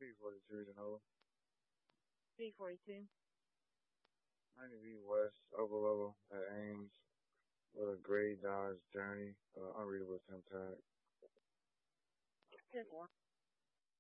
B42 to Nova. 342. 90B West, Oval Level at Ames, with a gray Dodge Journey, unreadable temp tag. 10-4.